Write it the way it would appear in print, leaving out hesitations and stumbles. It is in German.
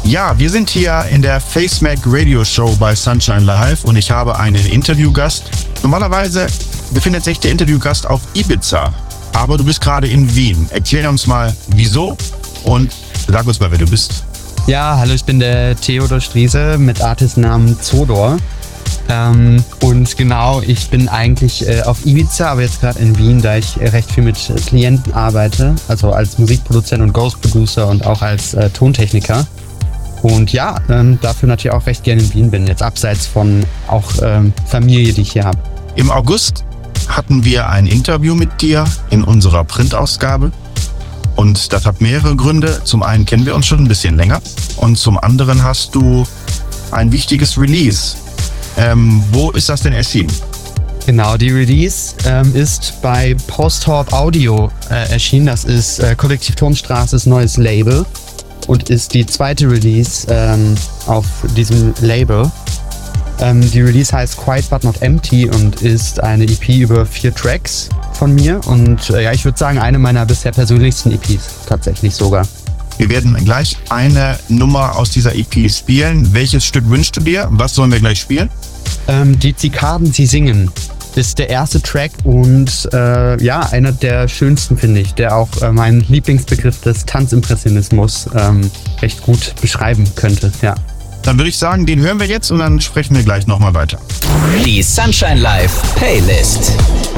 Ja, wir sind hier in der FaceMac Radio Show bei Sunshine Live und ich habe einen Interviewgast. Normalerweise befindet sich der Interviewgast auf Ibiza, aber du bist gerade in Wien. Erklär uns mal, wieso und sag uns mal, wer du bist. Ja, hallo, ich bin der Theodor Striese mit Artistnamen Zodor. Und genau, ich bin eigentlich auf Ibiza, aber jetzt gerade in Wien, da ich recht viel mit Klienten arbeite, also als Musikproduzent und Ghost Producer und auch als Tontechniker. Und ja, dafür natürlich auch recht gerne in Wien bin, jetzt abseits von auch Familie, die ich hier habe. Im August hatten wir ein Interview mit dir in unserer Printausgabe. Und das hat mehrere Gründe. Zum einen kennen wir uns schon ein bisschen länger und zum anderen hast du ein wichtiges Release. Wo ist das denn erschienen? Genau, die Release ist bei Posthorp Audio erschienen. Das ist Kollektiv Tonstraßes neues Label und ist die zweite Release auf diesem Label. Die Release heißt Quiet But Not Empty und ist eine EP über 4 Tracks von mir. Und ja, ich würde sagen, eine meiner bisher persönlichsten EPs tatsächlich sogar. Wir werden gleich eine Nummer aus dieser EP spielen. Welches Stück wünschst du dir? Was sollen wir gleich spielen? Die Zikaden, sie singen, ist der erste Track und ja, einer der schönsten, finde ich, der auch meinen Lieblingsbegriff des Tanzimpressionismus recht gut beschreiben könnte. Ja. Dann würde ich sagen, den hören wir jetzt und dann sprechen wir gleich nochmal weiter. Die Sunshine Live Playlist.